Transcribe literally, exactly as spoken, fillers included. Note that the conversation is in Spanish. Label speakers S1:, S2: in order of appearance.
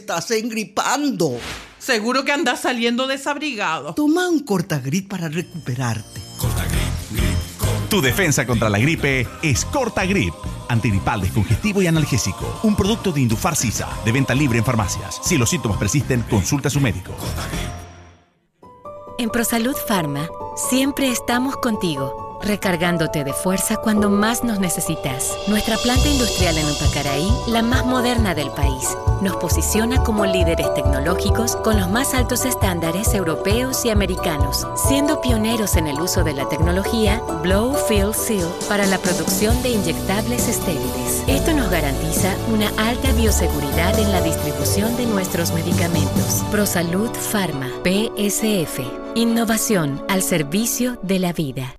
S1: estás engripando.
S2: Seguro que andas saliendo desabrigado.
S1: Toma un Cortagrid para recuperarte.
S3: Cortagrid, grip, Cortagrid.
S4: Tu defensa contra la gripe es Cortagrip. Antigripal, descongestivo y analgésico. Un producto de Indufar Sisa, de venta libre en farmacias. Si los síntomas persisten, consulta a su médico.
S5: En ProSalud Pharma, siempre estamos contigo, recargándote de fuerza cuando más nos necesitas. Nuestra planta industrial en Umpacaraí, la más moderna del país, nos posiciona como líderes tecnológicos con los más altos estándares europeos y americanos, siendo pioneros en el uso de la tecnología Blow Fill Seal para la producción de inyectables estériles. Esto nos garantiza una alta bioseguridad en la distribución de nuestros medicamentos. ProSalud Pharma, P S F. Innovación al servicio de la vida.